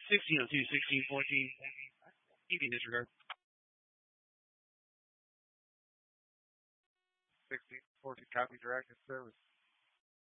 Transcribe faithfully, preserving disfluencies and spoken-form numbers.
sixteen oh two, sixteen fourteen. You can disregard. sixteen fourteen copy direct in service.